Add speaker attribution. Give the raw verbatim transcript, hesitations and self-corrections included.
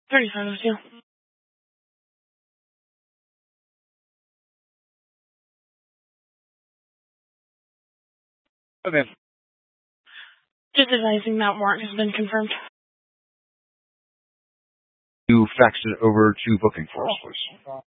Speaker 1: thirty-five of two.
Speaker 2: Okay.
Speaker 1: Just advising that warrant has been confirmed.
Speaker 2: You faxed it over to booking for us, please.